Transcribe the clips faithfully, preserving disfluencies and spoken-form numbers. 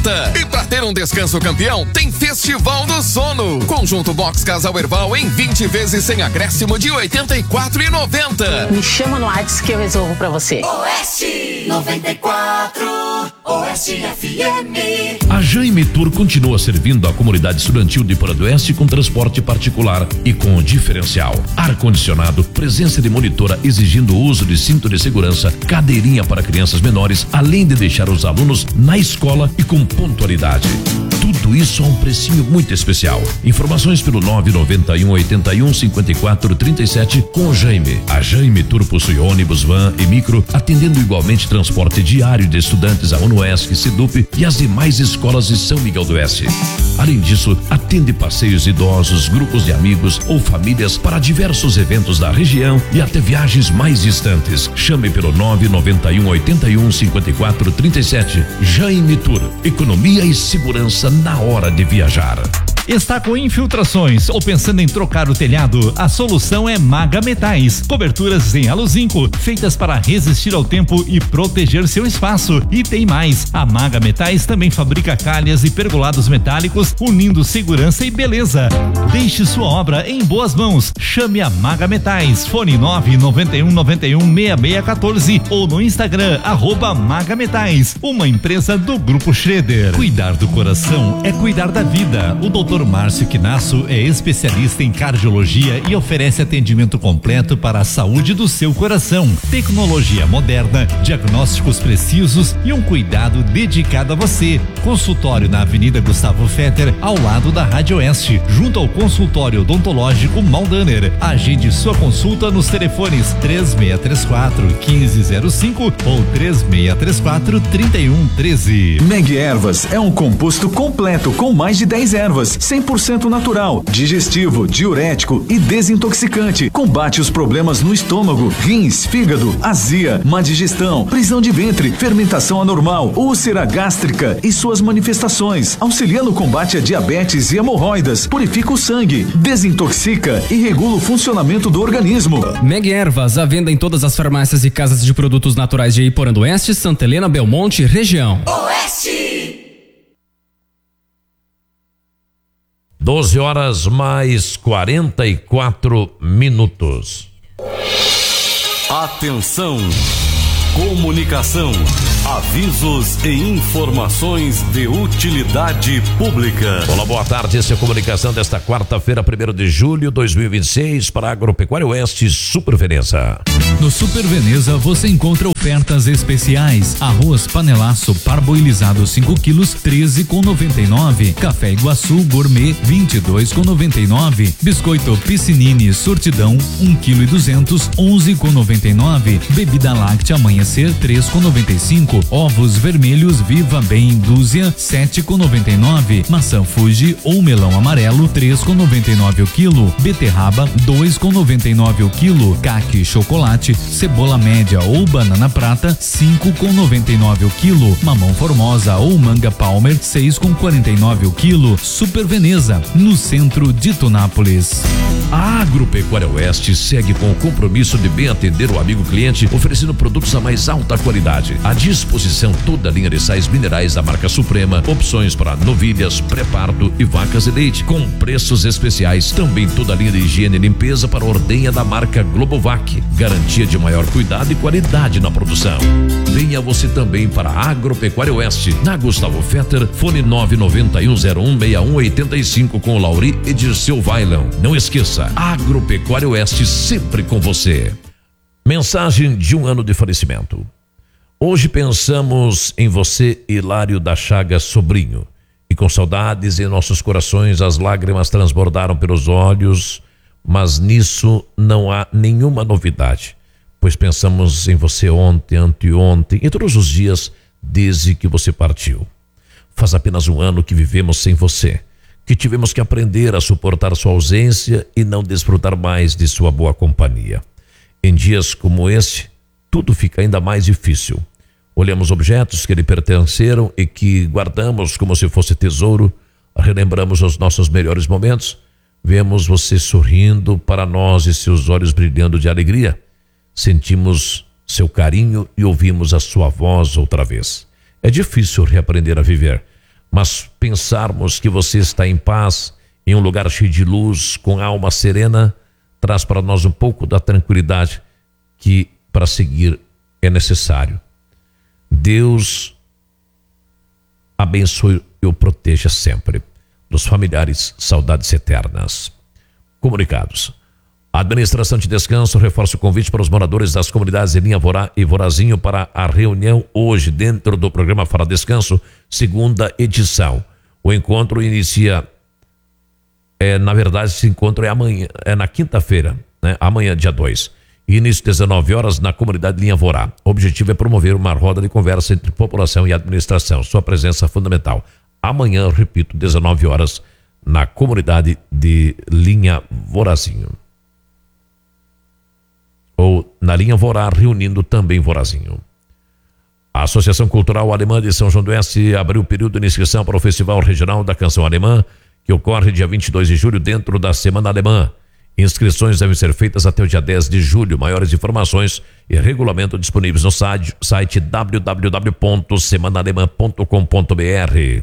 noventa. E pra ter um descanso campeão, tem Festival do Sono. Conjunto Box Casal Erval em vinte vezes sem acréscimo de oitenta e quatro reais e noventa centavos. Me chama no WhatsApp que eu resolvo pra você. Oeste noventa e quatro, Oeste F M. A Jaime Tour continua servindo a comunidade estudantil de Porã do Oeste com transporte particular e com diferencial. Ar-condicionado, presença de monitora exigindo o uso de cinto de segurança, cadeirinha para crianças menores, além de deixar os alunos na escola e com pontualidade. Tudo isso a um precinho muito especial. Informações pelo nove nove um, oito um, cinco quatro três sete com o Jaime. A Jaime Tour possui ônibus, van e micro, atendendo igualmente transporte diário de estudantes a UNOESC, SIDUP e as demais escolas de São Miguel do Oeste. Além disso, atende passeios idosos, grupos de amigos ou famílias para diversos eventos da região e até viagens mais distantes. Chame pelo nove nove um, oito um, cinco quatro três sete. Jaime Tour. Economia e segurança na hora de viajar. Está com infiltrações ou pensando em trocar o telhado? A solução é Maga Metais. Coberturas em aluzinco, feitas para resistir ao tempo e proteger seu espaço. E tem mais, a Maga Metais também fabrica calhas e pergolados metálicos, unindo segurança e beleza. Deixe sua obra em boas mãos. Chame a Maga Metais. Fone nove nove um, nove um, seis seis um quatro ou no Instagram, arroba Maga Metais, uma empresa do Grupo Schroeder. Cuidar do coração é cuidar da vida. O doutor Márcio Quinasso é especialista em cardiologia e oferece atendimento completo para a saúde do seu coração. Tecnologia moderna, diagnósticos precisos e um cuidado dedicado a você. Consultório na Avenida Gustavo Fetter, ao lado da Rádio Oeste, junto ao consultório odontológico Maldaner. Agende sua consulta nos telefones três seis três quatro, um cinco zero cinco ou três seis três quatro, três um um três. Meg Ervas é um composto completo com mais de dez ervas, cem por cento natural, digestivo, diurético e desintoxicante. Combate os problemas no estômago, rins, fígado, azia, má digestão, prisão de ventre, fermentação anormal, úlcera gástrica e suas manifestações. Auxilia no combate a diabetes e hemorroidas, purifica o sangue, desintoxica e regula o funcionamento do organismo. Meg Ervas, à venda em todas as farmácias e casas de produtos naturais de Iporã do Oeste, Santa Helena, Belmonte, região. Oeste. doze horas mais quarenta e quatro minutos. Atenção! Comunicação, avisos e informações de utilidade pública. Olá, boa tarde. Essa é a comunicação desta quarta-feira, primeiro de julho de dois mil e vinte e seis, para a Agropecuária Oeste Super Veneza. No Super Veneza você encontra ofertas especiais. Arroz panelaço parboilizado cinco quilos, treze com noventa e nove. Café Iguaçu Gourmet, vinte e dois com noventa e nove. Biscoito Piscinini Sortidão, um quilo e duzentos, onze com noventa e nove. Bebida láctea Amanhecer, três com noventa e cinco. Ovos vermelhos Viva Bem dúzia, sete com noventa e nove. Maçã Fuji ou melão amarelo, três com noventa e nove o quilo. Beterraba, dois com noventa e nove o quilo. Caqui chocolate, cebola média ou banana prata, cinco com noventa e nove o quilo. Mamão Formosa ou manga Palmer, seis com quarenta e nove o quilo. Super Veneza, no centro de Tonápolis. A Agropecuária Oeste segue com o compromisso de bem atender o amigo cliente, oferecendo produtos a mais alta qualidade. À disposição toda a linha de sais minerais da marca Suprema, opções para novilhas, pré-parto e vacas de leite, com preços especiais. Também toda a linha de higiene e limpeza para ordenha da marca Globovac, garantia de maior cuidado e qualidade na produção. Venha você também para a Agropecuária Oeste, na Gustavo Fetter, fone nove nove um zero um seis um oito cinco com o Lauri e Dirceu Vailão. Não esqueça, Agropecuária Oeste sempre com você. Mensagem de um ano de falecimento. Hoje pensamos em você, Hilário da Chaga Sobrinho, e com saudades em nossos corações as lágrimas transbordaram pelos olhos, mas nisso não há nenhuma novidade, pois pensamos em você ontem, anteontem e todos os dias desde que você partiu. Faz apenas um ano que vivemos sem você, que tivemos que aprender a suportar sua ausência e não desfrutar mais de sua boa companhia. Em dias como este, tudo fica ainda mais difícil. Olhamos objetos que lhe pertenceram e que guardamos como se fosse tesouro, relembramos os nossos melhores momentos, vemos você sorrindo para nós e seus olhos brilhando de alegria. Sentimos seu carinho e ouvimos a sua voz outra vez. É difícil reaprender a viver, mas pensarmos que você está em paz, em um lugar cheio de luz, com alma serena, traz para nós um pouco da tranquilidade que para seguir é necessário. Deus abençoe e o proteja sempre. Dos familiares, saudades eternas. Comunicados. A administração de descanso reforça o convite para os moradores das comunidades de Linha Vorá e Vorazinho para a reunião hoje dentro do programa Fala Descanso, segunda edição. O encontro inicia, é, na verdade, esse encontro é amanhã, é na quinta-feira, né? Amanhã, dia dois. Início dezenove horas na comunidade Linha Vorá. O objetivo é promover uma roda de conversa entre população e administração. Sua presença é fundamental. Amanhã, repito, dezenove horas na comunidade de Linha Vorazinho. Ou na Linha Vorá, reunindo também Vorazinho. A Associação Cultural Alemã de São João do Oeste abriu o período de inscrição para o Festival Regional da Canção Alemã, que ocorre dia vinte e dois de julho dentro da Semana Alemã. Inscrições devem ser feitas até o dia dez de julho. Maiores informações e regulamento disponíveis no site, site w w w ponto semana alemã ponto com ponto b r.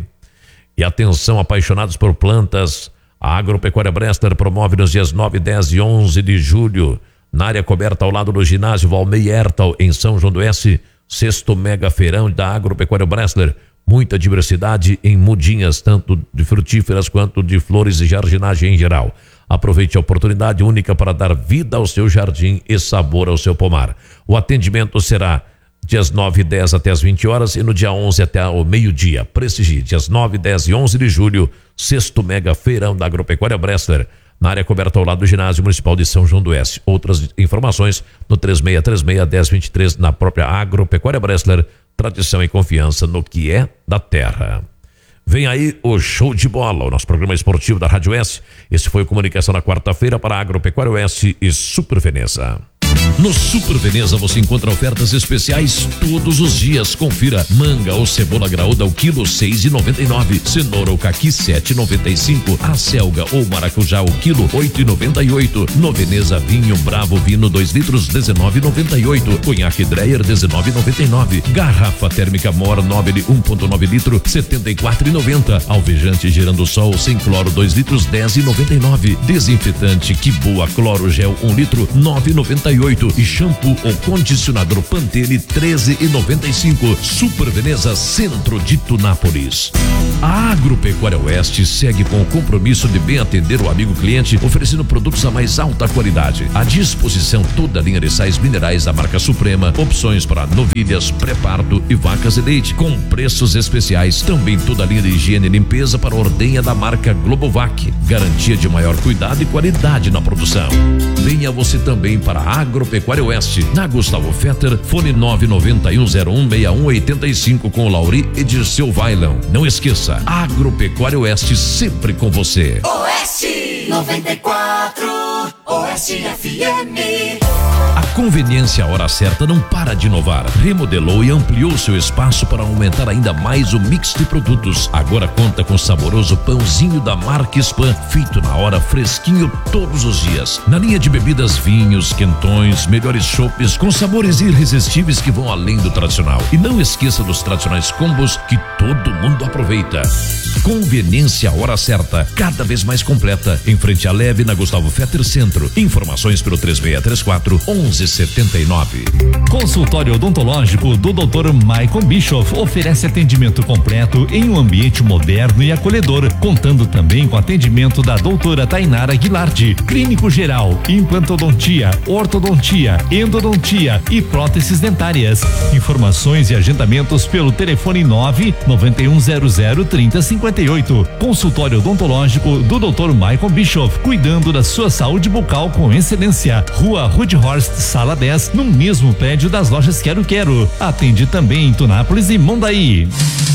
E atenção, apaixonados por plantas, a Agropecuária Bressler promove nos dias nove, dez e onze de julho, na área coberta ao lado do ginásio Valmei Ertal, em São João do Oeste, sexto mega feirão da Agropecuária Bressler. Muita diversidade em mudinhas, tanto de frutíferas quanto de flores e jardinagem em geral. Aproveite a oportunidade única para dar vida ao seu jardim e sabor ao seu pomar. O atendimento será dias nove e dez até as vinte horas e no dia onze até o meio-dia. Prestigie, dias nove, dez e onze de julho, sexto mega feirão da Agropecuária Bressler, na área coberta ao lado do ginásio municipal de São João do Oeste. Outras informações no três seis três seis, um zero dois três na própria Agropecuária Bressler. Tradição e confiança no que é da terra. Vem aí o Show de Bola, o nosso programa esportivo da Rádio Oeste. Esse foi o Comunicação na quarta-feira para a Agropecuária Oeste e Super Veneza. No Super Veneza você encontra ofertas especiais todos os dias. Confira: manga ou cebola graúda o quilo seis e noventa e nove, cenoura ou caqui sete e noventa e cinco, a selga ou maracujá o quilo oito e noventa e oito. No Veneza vinho Bravo Vino dois litros dezenove e noventa e oito, conhaque Dreyer dezenove e noventa e nove, garrafa térmica Mor Nobile um ponto nove litro setenta e quatro e noventa, alvejante Girando Sol sem cloro dois litros dez e noventa e nove, desinfetante Que Boa Cloro Gel um litro nove e noventa e oito e shampoo ou condicionador Pantene treze e noventa e cinco. Super Veneza, centro de Tunápolis. A Agropecuária Oeste segue com o compromisso de bem atender o amigo cliente, oferecendo produtos a mais alta qualidade. À disposição toda a linha de sais minerais da marca Suprema, opções para novilhas, pré-parto e vacas de leite, com preços especiais. Também toda a linha de higiene e limpeza para ordenha da marca Globovac, garantia de maior cuidado e qualidade na produção. Venha você também para a Agropecuária Oeste, na Gustavo Fetter, fone nove nove um zero um seis um oito cinco com o Lauri e Dirceu Vailão. Não esqueça, Agropecuária Oeste sempre com você. Oeste noventa e quatro, Oeste F M. A conveniência, a hora certa, não para de inovar. Remodelou e ampliou seu espaço para aumentar ainda mais o mix de produtos. Agora conta com o saboroso pãozinho da marca Spam, feito na hora, fresquinho todos os dias. Na linha de bebidas, vinhos, quentões, melhores chopes com sabores irresistíveis que vão além do tradicional. E não esqueça dos tradicionais combos que todo mundo aproveita. Conveniência, a hora certa, cada vez mais completa. Em frente à Leve, na Gustavo Fetter Centro. Informações pelo três seis três quatro um um sete nove. Consultório odontológico do doutor Maicon Bischoff oferece atendimento completo em um ambiente moderno e acolhedor, contando também com atendimento da doutora Tainara Guilard, clínico geral, implantodontia, ortodontia, endodontia e próteses dentárias. Informações e agendamentos pelo telefone nove nove um zero zero três zero cinco oito. Consultório odontológico do doutor Maicon Bischoff, cuidando da sua saúde bucal com excelência. Rua Rudhorst, sala dez, no mesmo prédio das lojas Quero Quero. Atende também em Tunápolis e Mondaí.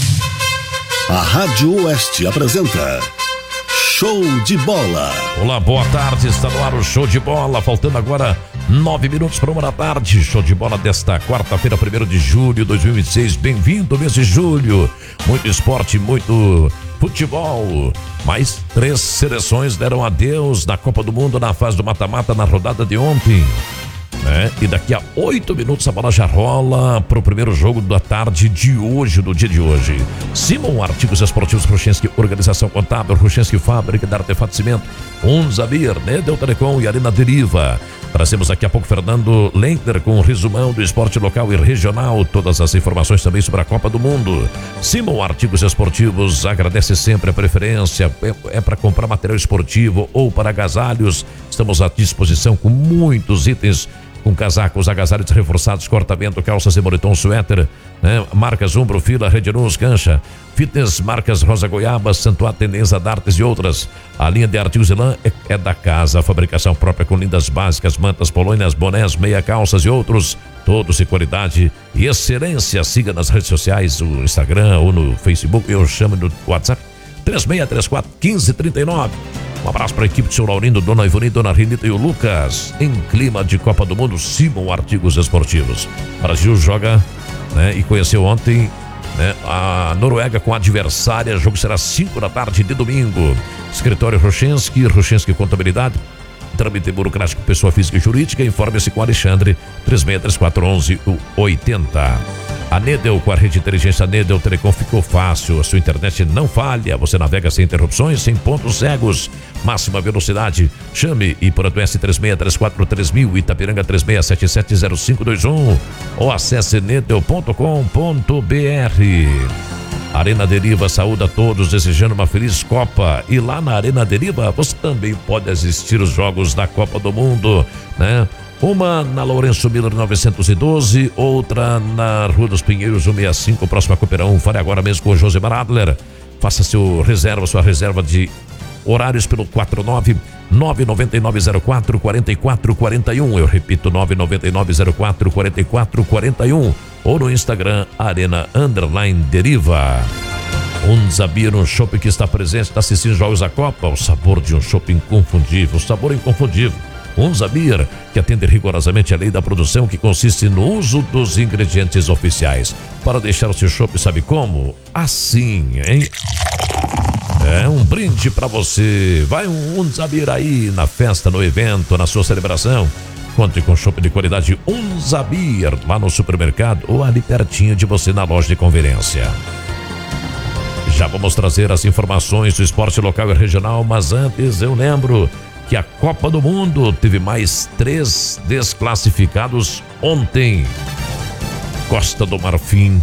A Rádio Oeste apresenta Show de Bola. Olá, boa tarde, está no ar o Show de Bola, faltando agora nove minutos para uma da tarde. Show de bola desta quarta-feira, primeiro de julho de dois mil e vinte e seis. Bem-vindo, mês de julho. Muito esporte, muito futebol. Mais três seleções deram adeus na Copa do Mundo na fase do mata-mata na rodada de ontem. né? E daqui a oito minutos a bola já rola pro primeiro jogo da tarde de hoje, do dia de hoje. Simon Artigos Esportivos Ruchenski, Organização Contábil, Ruchenski Fábrica de Artefato Cimento, Unzabir, Nedel Telecom e Arena Deriva. Trazemos daqui a pouco Fernando Lentner com um resumão do esporte local e regional. Todas as informações também sobre a Copa do Mundo. Simon Artigos Esportivos agradece sempre a preferência. É, é para comprar material esportivo ou para agasalhos. Estamos à disposição com muitos itens, com casacos, agasalhos reforçados, cortamento, calças e moletom, suéter, né? Marcas Umbro, Fila, Redinus, Cancha, Fitness, marcas Rosa Goiaba, Santuá, Tendência, Dartes e outras. A linha de artigos de lã é, é da casa, a fabricação própria com lindas básicas, mantas, polônias, bonés, meia calças e outros, todos de qualidade e excelência. Siga nas redes sociais, no Instagram ou no Facebook, eu chamo no WhatsApp, três seis três quatro, um cinco três nove. Um abraço para a equipe de seu Laurindo, Dona Ivone, Dona Renita e o Lucas. Em clima de Copa do Mundo, Simon Artigos Esportivos. O Brasil joga, né, e conheceu ontem, né, a Noruega com a adversária. O jogo será cinco da tarde de domingo. Escritório Ruchenski, Ruchenski Contabilidade, trâmite burocrático, pessoa física e jurídica. Informe-se com Alexandre, três seis três quatro, um um oito zero. A Nedel, com a rede inteligência Nedel Telecom, ficou fácil. A sua internet não falha. Você navega sem interrupções, sem pontos cegos. Máxima velocidade. Chame e por S três seis três quatro três mil, Itapiranga três seis sete sete zero cinco dois um ou acesse nedel ponto com ponto br. Arena Deriva saúda a todos, desejando uma feliz Copa. E lá na Arena Deriva você também pode assistir os jogos da Copa do Mundo, né? Uma na Lourenço Miller novecentos e doze, outra na Rua dos Pinheiros cento e sessenta e cinco, próxima a Cooperão. Fale agora mesmo com o Josemar Adler. Faça seu reserva, sua reserva de horários pelo quatro nove nove nove nove zero quatro quatro quatro quatro um. Eu repito, nove nove nove zero quatro quatro quatro quatro um. Ou no Instagram, Arena Underline Deriva. Um Zabir, um chopp que está presente, está assistindo jogos da Copa. O sabor de um chopp inconfundível, o sabor inconfundível. Um Zabir, que atende rigorosamente a lei da produção, que consiste no uso dos ingredientes oficiais. Para deixar o seu chopp, sabe como? Assim, hein? É um brinde para você. Vai um Unzabir aí na festa, no evento, na sua celebração. Conte com chopp de qualidade Unzabir lá no supermercado ou ali pertinho de você na loja de conveniência. Já vamos trazer as informações do esporte local e regional, mas antes eu lembro que a Copa do Mundo teve mais três desclassificados ontem. Costa do Marfim,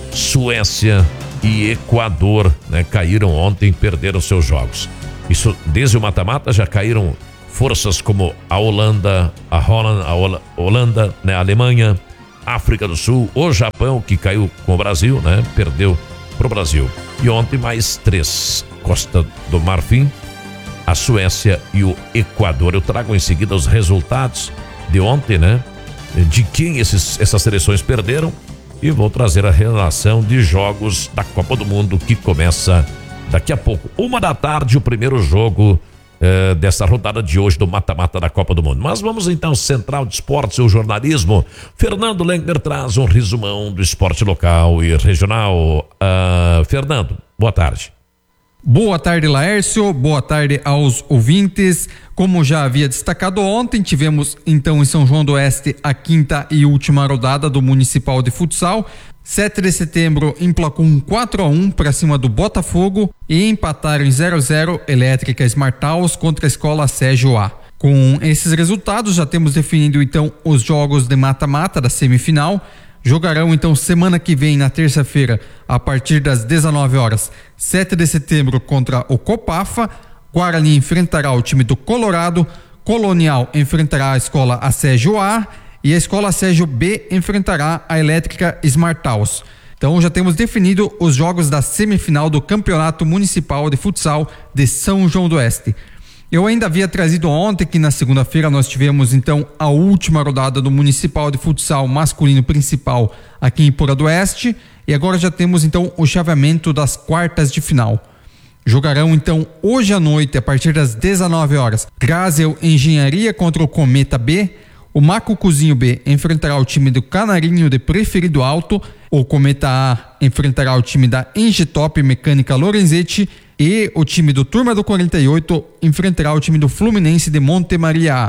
Suécia e Equador, né, caíram ontem, perderam seus jogos. Isso desde o mata-mata já caíram forças como a Holanda, a Holanda, a Holanda, Holanda, né, a Alemanha, África do Sul, o Japão, que caiu com o Brasil, né, perdeu pro Brasil. E ontem mais três: Costa do Marfim, a Suécia e o Equador. Eu trago em seguida os resultados de ontem, né? De quem esses, essas seleções perderam, e vou trazer a relação de jogos da Copa do Mundo, que começa daqui a pouco. Uma da tarde, o primeiro jogo eh, dessa rodada de hoje do mata-mata da Copa do Mundo. Mas vamos então, Central de Esportes e o jornalismo. Fernando Lengner traz um resumão do esporte local e regional. Uh, Fernando, boa tarde. Boa tarde, Laércio. Boa tarde aos ouvintes. Como já havia destacado ontem, tivemos então em São João do Oeste a quinta e última rodada do Municipal de Futsal. sete de setembro emplacou um quatro a um para cima do Botafogo e empataram em zero a zero Elétrica Smartaus contra a Escola Sérgio A. Com esses resultados, já temos definido então os jogos de mata-mata da semifinal. Jogarão então semana que vem, na terça-feira, a partir das dezenove horas, sete de setembro, contra o Copafa. Guarani enfrentará o time do Colorado, Colonial enfrentará a Escola Sérgio A e a Escola Sérgio B enfrentará a Elétrica Smartaus. Então já temos definido os jogos da semifinal do Campeonato Municipal de Futsal de São João do Oeste. Eu ainda havia trazido ontem que na segunda-feira nós tivemos então a última rodada do Municipal de Futsal masculino principal aqui em Iporã do Oeste, e agora já temos então o chaveamento das quartas de final. Jogarão então hoje à noite, a partir das dezenove horas, Grazel Engenharia contra o Cometa B, o Macucuzinho B enfrentará o time do Canarinho de Preferido Alto, o Cometa A enfrentará o time da Engetop Mecânica Lorenzetti e o time do Turma do quarenta e oito enfrentará o time do Fluminense de Monte Maria A.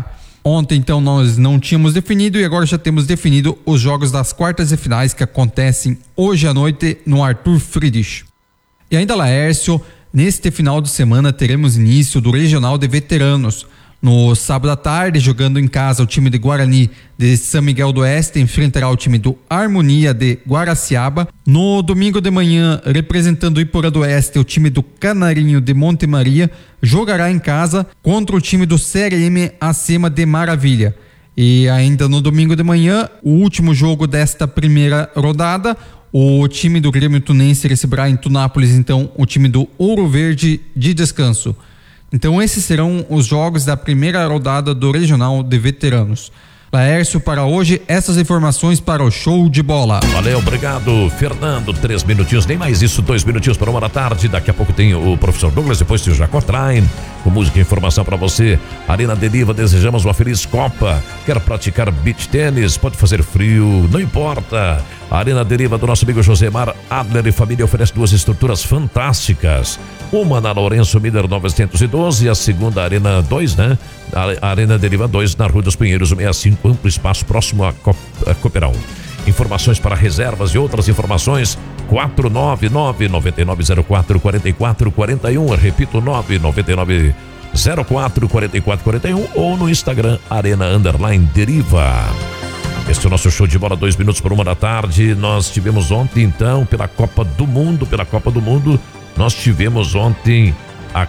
Ontem, então, nós não tínhamos definido e agora já temos definido os jogos das quartas e finais que acontecem hoje à noite no Arthur Friedrich. E ainda, Laércio, neste final de semana teremos início do Regional de Veteranos. No sábado à tarde, jogando em casa, o time de Guarani de São Miguel do Oeste enfrentará o time do Harmonia de Guaraciaba. No domingo de manhã, representando o Iporã do Oeste, o time do Canarinho de Monte Maria jogará em casa contra o time do C R M Acima de Maravilha. E ainda no domingo de manhã, o último jogo desta primeira rodada, o time do Grêmio Tunense receberá em Tunápolis, então, o time do Ouro Verde de Descanso. Então esses serão os jogos da primeira rodada do Regional de Veteranos. Laércio, para hoje, essas informações para o Show de Bola. Valeu, obrigado, Fernando. Três minutinhos, nem mais isso, dois minutinhos para uma da tarde. Daqui a pouco tem o professor Douglas, depois tem o Jacó Train, com música e informação para você. Arena Deriva, desejamos uma feliz Copa. Quer praticar beach tênis? Pode fazer frio, não importa. A Arena Deriva do nosso amigo Josemar Adler e família oferece duas estruturas fantásticas. Uma na Lourenço Miller novecentos e doze e a segunda Arena dois, né? A Arena Deriva dois na Rua dos Pinheiros sessenta e cinco, amplo espaço próximo a Cooperão. Informações para reservas e outras informações quatro nove nove, nove nove zero quatro, quatro quatro quatro um, repito nove nove nove zero quatro, quatro quatro quatro um ou no Instagram Arena Underline Deriva. Este é o nosso show de bola, dois minutos por uma da tarde. Nós tivemos ontem, então, pela Copa do Mundo, pela Copa do Mundo, nós tivemos ontem a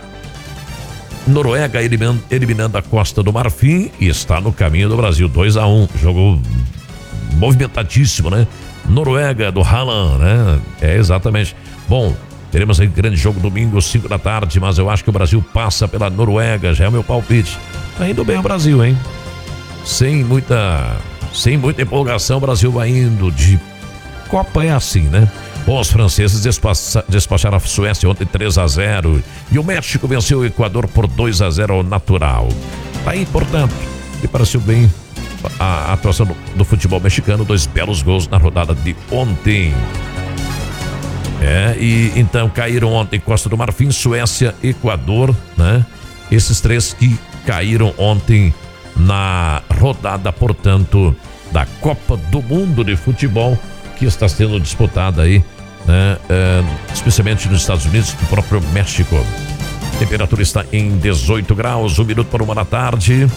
Noruega eliminando, eliminando a Costa do Marfim e está no caminho do Brasil, dois a um, jogo movimentadíssimo, né? Noruega do Haaland, né? É, exatamente. Bom, teremos aí grande jogo domingo, cinco da tarde, mas eu acho que o Brasil passa pela Noruega, já é o meu palpite. Tá indo bem o Brasil, hein? Sem muita... Sem muita empolgação, o Brasil vai indo de Copa, é assim, né? Bom, os franceses despacha, despacharam a Suécia ontem três a zero e o México venceu o Equador por dois a zero ao natural. Aí, portanto, me pareceu bem a atuação do, do futebol mexicano, dois belos gols na rodada de ontem. É, e então caíram ontem Costa do Marfim, Suécia, Equador, né? Esses três que caíram ontem na rodada, portanto, da Copa do Mundo de Futebol, que está sendo disputada aí, né, é, especialmente nos Estados Unidos, no próprio México. A temperatura está em dezoito graus, um minuto para uma da tarde.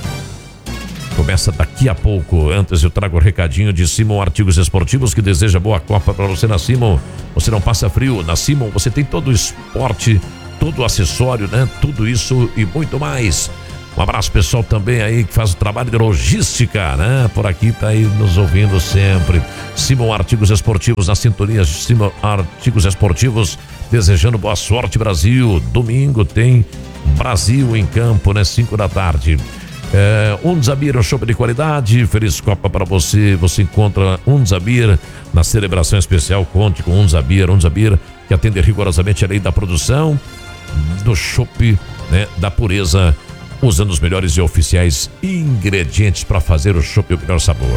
Começa daqui a pouco. Antes eu trago o recadinho de Simon Artigos Esportivos, que deseja boa Copa para você. Na Simon você não passa frio. Na Simon você tem todo o esporte, todo o acessório, né? Tudo isso e muito mais. Um abraço pessoal também aí que faz o trabalho de logística, né? Por aqui tá aí nos ouvindo sempre. Simon Artigos Esportivos na sintonia. Simon Artigos Esportivos desejando boa sorte, Brasil. Domingo tem Brasil em campo, né? cinco da tarde. É, Unzabir, um show de qualidade. Feliz Copa para você. Você encontra Unzabir na celebração especial. Conte com Unzabir. Unzabir que atende rigorosamente a lei da produção do chopp, né? Da pureza, usando os melhores e oficiais ingredientes para fazer o chopp e o melhor sabor.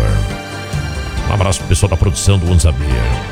Um abraço pro pessoal da produção do Unzabir.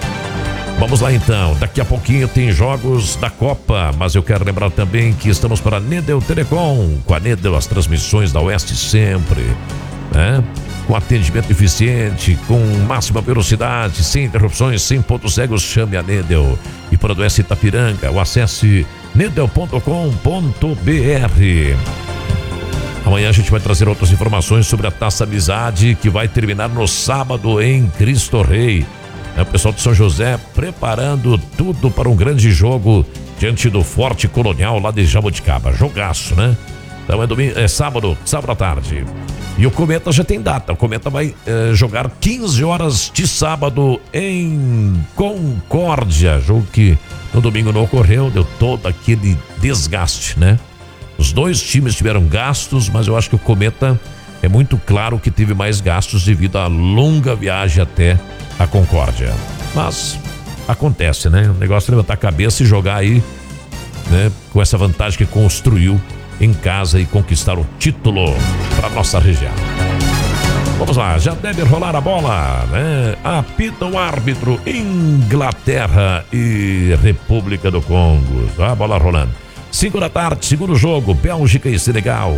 Vamos lá então, daqui a pouquinho tem jogos da Copa, mas eu quero lembrar também que estamos para a Nedel Telecom. Com a Nedel, as transmissões da Oeste sempre, né? Com atendimento eficiente, com máxima velocidade, sem interrupções, sem pontos cegos, chame a Nedel. E para o Oeste Itapiranga, o acesse nedel ponto com ponto br. Amanhã a gente vai trazer outras informações sobre a Taça Amizade, que vai terminar no sábado em Cristo Rei. É o pessoal de São José preparando tudo para um grande jogo diante do Forte Colonial lá de Jabuticaba. Jogaço, né? Então é, domingo, é sábado, sábado à tarde. E o Cometa já tem data. O Cometa vai é, jogar quinze horas de sábado em Concórdia. Jogo que no domingo não ocorreu, deu todo aquele desgaste, né? Os dois times tiveram gastos, mas eu acho que o Cometa é muito claro que teve mais gastos devido à longa viagem até a Concórdia. Mas acontece, né? O negócio é levantar a cabeça e jogar aí, né? Com essa vantagem que construiu em casa e conquistar o título para nossa região. Vamos lá, já deve rolar a bola, né? Apita o árbitro, Inglaterra e República do Congo. A bola rolando. cinco da tarde, segundo jogo, Bélgica e Senegal.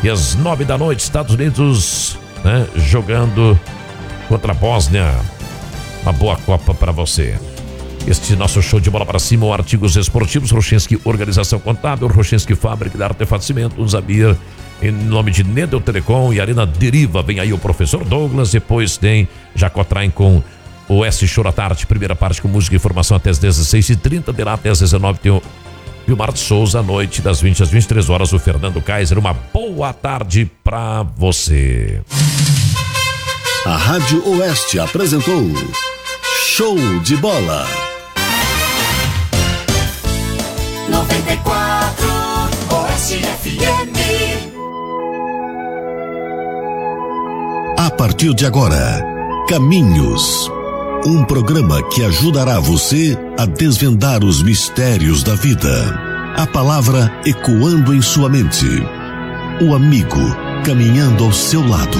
E às nove da noite, Estados Unidos, né, jogando contra a Bósnia. Uma boa Copa para você. Este nosso show de bola para cima, artigos esportivos, Rochenski Organização Contábil, Rochenski Fábrica de Artefato Cimento, Zabir, em nome de Nedel Telecom e Arena Deriva. Vem aí o professor Douglas, depois tem Jacotrain com o S Show à tarde, primeira parte com música e informação até as dezesseis e trinta, de lá até as dezenove tem o Vilmar de Souza, à noite das vinte às vinte e três horas, o Fernando Kaiser. Uma boa tarde para você. A Rádio Oeste apresentou Show de Bola. noventa e quatro Oeste F M. A partir de agora, Caminhos. Um programa que ajudará você a desvendar os mistérios da vida. A palavra ecoando em sua mente. O amigo caminhando ao seu lado.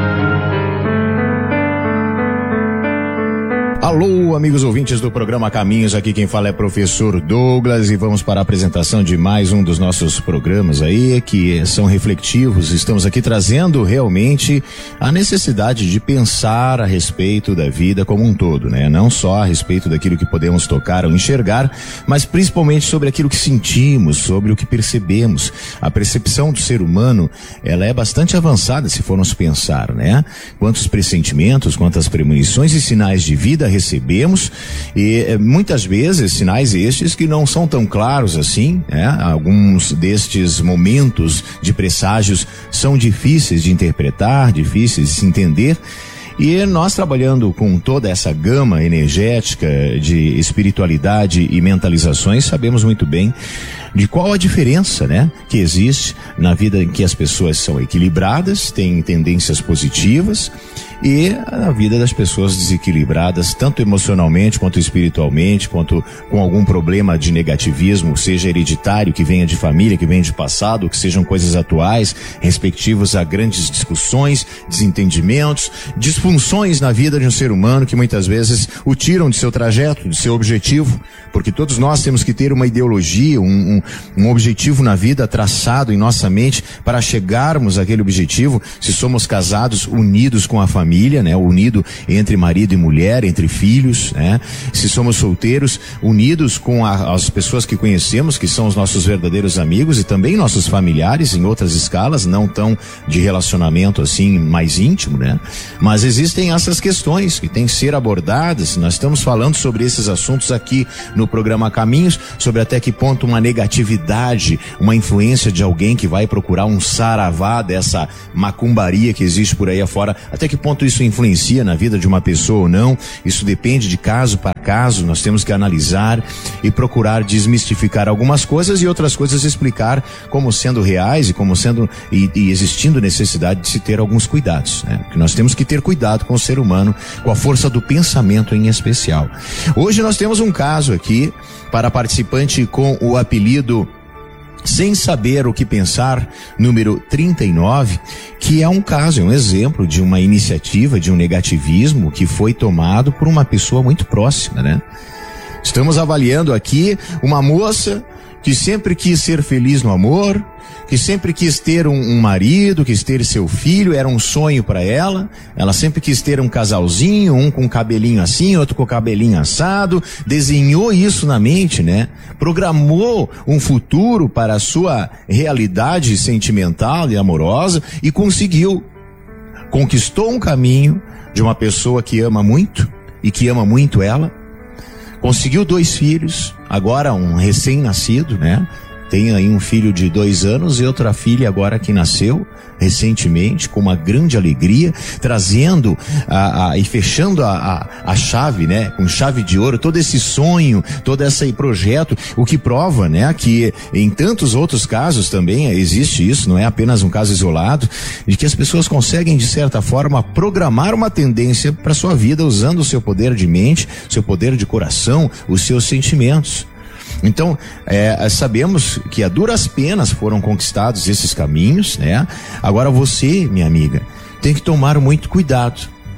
Alô, amigos ouvintes do programa Caminhos, aqui quem fala é professor Douglas e vamos para a apresentação de mais um dos nossos programas aí, que são reflexivos. Estamos aqui trazendo realmente a necessidade de pensar a respeito da vida como um todo, né? Não só a respeito daquilo que podemos tocar ou enxergar, mas principalmente sobre aquilo que sentimos, sobre o que percebemos. A percepção do ser humano, ela é bastante avançada se formos pensar, né? Quantos pressentimentos, quantas premonições e sinais de vida recebemos, e eh, muitas vezes sinais estes que não são tão claros assim, né? Alguns destes momentos de presságios são difíceis de interpretar, difíceis de se entender. E nós, trabalhando com toda essa gama energética de espiritualidade e mentalizações, sabemos muito bem de qual a diferença, né, que existe na vida em que as pessoas são equilibradas, têm tendências positivas, e a vida das pessoas desequilibradas, tanto emocionalmente quanto espiritualmente, quanto com algum problema de negativismo, seja hereditário, que venha de família, que venha de passado, que sejam coisas atuais, respectivos a grandes discussões, desentendimentos, disfunções na vida de um ser humano que muitas vezes o tiram de seu trajeto, de seu objetivo, porque todos nós temos que ter uma ideologia, um, um, um objetivo na vida traçado em nossa mente para chegarmos àquele objetivo. Se somos casados, unidos com a família, família, né? Unido entre marido e mulher, entre filhos, né? Se somos solteiros, unidos com a, as pessoas que conhecemos, que são os nossos verdadeiros amigos e também nossos familiares em outras escalas, não tão de relacionamento assim mais íntimo, né? Mas existem essas questões que têm que ser abordadas. Nós estamos falando sobre esses assuntos aqui no programa Caminhos, sobre até que ponto uma negatividade, uma influência de alguém que vai procurar um saravá dessa macumbaria que existe por aí afora, até que ponto isso influencia na vida de uma pessoa ou não. Isso depende de caso para caso. Nós temos que analisar e procurar desmistificar algumas coisas e outras coisas explicar como sendo reais e como sendo e, e existindo necessidade de se ter alguns cuidados, né? Que nós temos que ter cuidado com o ser humano, com a força do pensamento em especial. Hoje nós temos um caso aqui para participante com o apelido Sem Saber o que Pensar, número trinta e nove, que é um caso, é um exemplo de uma iniciativa, de um negativismo que foi tomado por uma pessoa muito próxima, né? Estamos avaliando aqui uma moça que sempre quis ser feliz no amor, que sempre quis ter um, um marido, quis ter seu filho, era um sonho para ela. Ela sempre quis ter um casalzinho, um com cabelinho assim, outro com cabelinho assado, desenhou isso na mente, né? Programou um futuro para a sua realidade sentimental e amorosa e conseguiu. Conquistou um caminho de uma pessoa que ama muito e que ama muito ela. Conseguiu dois filhos, agora um recém-nascido, né? Tem aí um filho de dois anos e outra filha agora que nasceu recentemente, com uma grande alegria, trazendo a, a, e fechando a, a, a chave, né? Com chave de ouro, todo esse sonho, todo esse projeto, o que prova, né? Que em tantos outros casos também existe isso, não é apenas um caso isolado, de que as pessoas conseguem, de certa forma, programar uma tendência para sua vida usando o seu poder de mente, seu poder de coração, os seus sentimentos. Então, é, sabemos que a duras penas foram conquistados esses caminhos, né? Agora você, minha amiga, tem que tomar muito cuidado,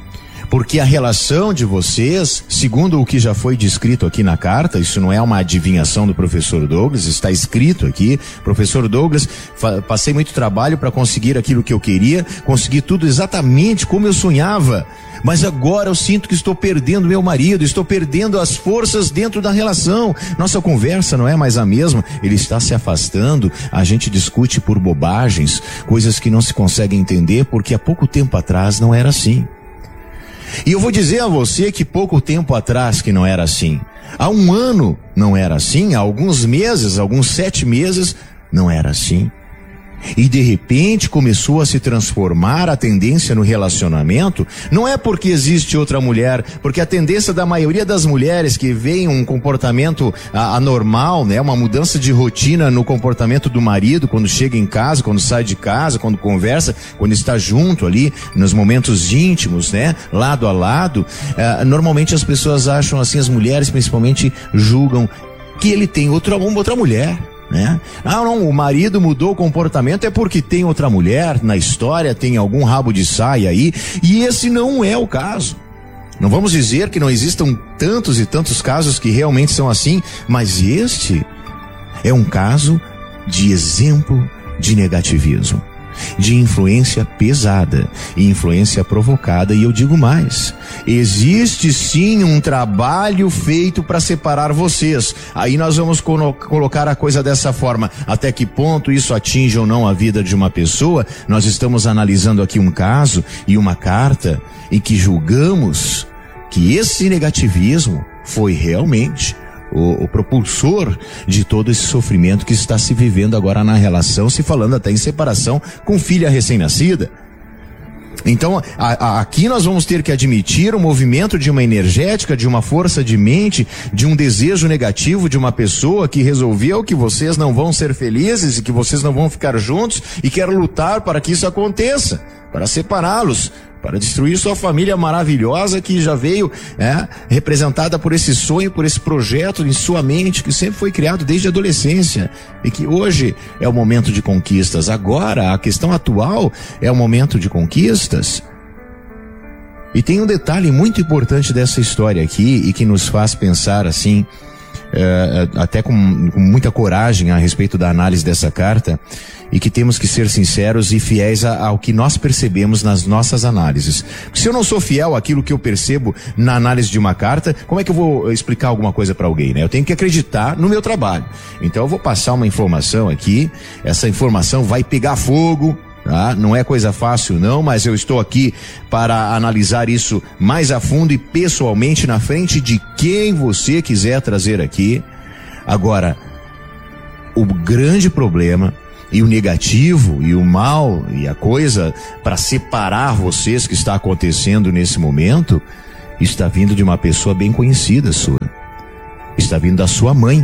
Porque a relação de vocês, segundo o que já foi descrito aqui na carta, isso não é uma adivinhação do professor Douglas, está escrito aqui, professor Douglas, passei muito trabalho para conseguir aquilo que eu queria, consegui tudo exatamente como eu sonhava, mas agora eu sinto que estou perdendo meu marido, estou perdendo as forças dentro da relação, nossa conversa não é mais a mesma, ele está se afastando, a gente discute por bobagens, coisas que não se consegue entender, porque há pouco tempo atrás não era assim. E eu vou dizer a você que pouco tempo atrás que não era assim. Há um ano não era assim, há alguns meses, alguns sete meses, não era assim. E de repente começou a se transformar a tendência no relacionamento, não é porque existe outra mulher, porque a tendência da maioria das mulheres que veem um comportamento a, anormal, né, uma mudança de rotina no comportamento do marido quando chega em casa, quando sai de casa, quando conversa, quando está junto ali, nos momentos íntimos, né, lado a lado, uh, normalmente as pessoas acham assim, as mulheres principalmente julgam que ele tem outra, uma outra mulher. Né? Ah, não, o marido mudou o comportamento é porque tem outra mulher na história, tem algum rabo de saia aí, e esse não é o caso. Não vamos dizer que não existam tantos e tantos casos que realmente são assim, mas este é um caso de exemplo de negativismo, de influência pesada e influência provocada, e eu digo mais, existe sim um trabalho feito para separar vocês. Aí nós vamos colo- colocar a coisa dessa forma, até que ponto isso atinge ou não a vida de uma pessoa. Nós estamos analisando aqui um caso e uma carta em que julgamos que esse negativismo foi realmente O, o propulsor de todo esse sofrimento que está se vivendo agora na relação, se falando até em separação com filha recém-nascida. Então, a, a, aqui nós vamos ter que admitir o movimento de uma energética, de uma força de mente, de um desejo negativo de uma pessoa que resolveu que vocês não vão ser felizes e que vocês não vão ficar juntos e quer lutar para que isso aconteça, para separá-los, para destruir sua família maravilhosa que já veio é, representada por esse sonho, por esse projeto em sua mente, que sempre foi criado desde a adolescência e que hoje é o momento de conquistas. Agora, a questão atual é o momento de conquistas. E tem um detalhe muito importante dessa história aqui e que nos faz pensar assim, é, até com, com muita coragem a respeito da análise dessa carta, e que temos que ser sinceros e fiéis a, ao que nós percebemos nas nossas análises. Se eu não sou fiel àquilo que eu percebo na análise de uma carta, como é que eu vou explicar alguma coisa para alguém, né? Eu tenho que acreditar no meu trabalho. Então eu vou passar uma informação aqui, essa informação vai pegar fogo, tá? Não é coisa fácil não, mas eu estou aqui para analisar isso mais a fundo e pessoalmente na frente de quem você quiser trazer aqui. Agora, o grande problema e o negativo e o mal e a coisa para separar vocês que está acontecendo nesse momento está vindo de uma pessoa bem conhecida sua, está vindo da sua mãe,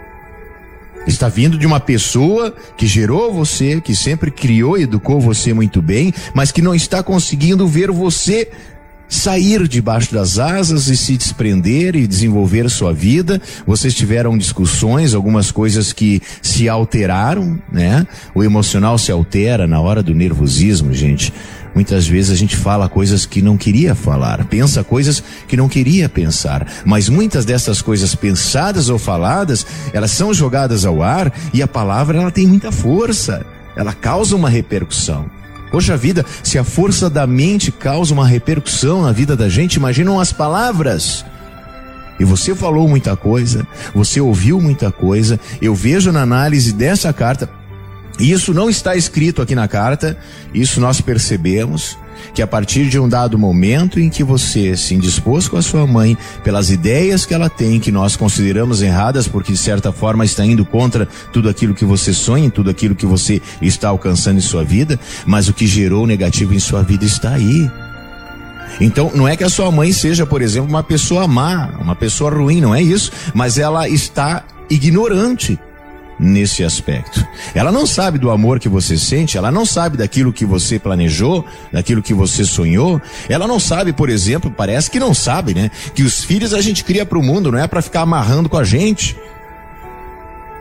está vindo de uma pessoa que gerou você, que sempre criou e educou você muito bem, mas que não está conseguindo ver você sair debaixo das asas e se desprender e desenvolver sua vida. Vocês tiveram discussões, algumas coisas que se alteraram, né? O emocional se altera na hora do nervosismo, gente. Muitas vezes a gente fala coisas que não queria falar, pensa coisas que não queria pensar, mas muitas dessas coisas pensadas ou faladas, elas são jogadas ao ar e a palavra ela tem muita força, ela causa uma repercussão. Poxa vida, se a força da mente causa uma repercussão na vida da gente, imaginam as palavras. E você falou muita coisa, você ouviu muita coisa, eu vejo na análise dessa carta, e isso não está escrito aqui na carta, isso nós percebemos, que a partir de um dado momento em que você se indispôs com a sua mãe, pelas ideias que ela tem, que nós consideramos erradas, porque de certa forma está indo contra tudo aquilo que você sonha, tudo aquilo que você está alcançando em sua vida, mas o que gerou negativo em sua vida está aí. Então, não é que a sua mãe seja, por exemplo, uma pessoa má, uma pessoa ruim, não é isso, mas ela está ignorante nesse aspecto. Ela não sabe do amor que você sente, ela não sabe daquilo que você planejou, daquilo que você sonhou, ela não sabe, por exemplo, parece que não sabe, né? Que os filhos a gente cria para o mundo, não é para ficar amarrando com a gente.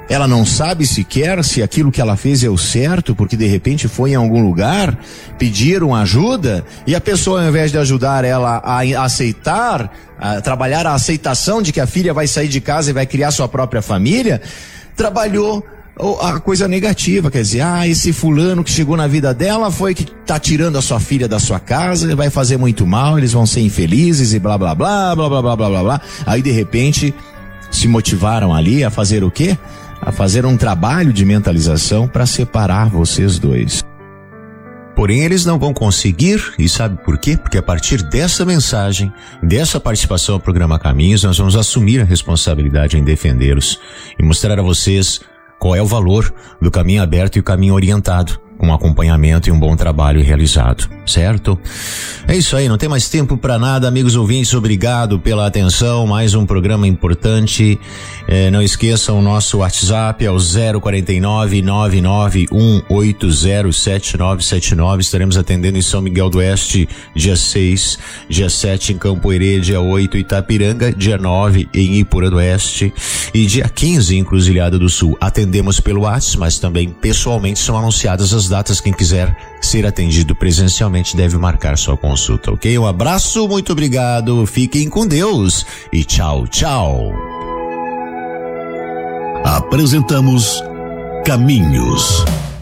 Ela não sabe sequer se aquilo que ela fez é o certo, porque de repente foi em algum lugar, pediram ajuda, e a pessoa, ao invés de ajudar ela a aceitar, a trabalhar a aceitação de que a filha vai sair de casa e vai criar sua própria família, trabalhou a coisa negativa, quer dizer, ah, esse fulano que chegou na vida dela foi que tá tirando a sua filha da sua casa, vai fazer muito mal, eles vão ser infelizes e blá blá blá, blá blá blá blá blá blá. Aí de repente se motivaram ali a fazer o quê? A fazer um trabalho de mentalização para separar vocês dois. Porém, eles não vão conseguir, e sabe por quê? Porque a partir dessa mensagem, dessa participação ao programa Caminhos, nós vamos assumir a responsabilidade em defendê-los e mostrar a vocês qual é o valor do caminho aberto e o caminho orientado, com acompanhamento e um bom trabalho realizado, certo? É isso aí, não tem mais tempo para nada, amigos ouvintes, obrigado pela atenção, mais um programa importante. É, não esqueçam o nosso WhatsApp, é o zero quarenta e nove, nove nove um oito zero sete nove sete nove, estaremos atendendo em São Miguel do Oeste, dia seis, dia sete em Campo Herê, dia oito Itapiranga, dia nove em Iporã do Oeste e dia quinze em Encruzilhada do Sul. Atendemos pelo WhatsApp, mas também pessoalmente são anunciadas as datas. Quem quiser ser atendido presencialmente deve marcar sua consulta, ok? Um abraço, muito obrigado, fiquem com Deus e tchau, tchau. Apresentamos Caminhos.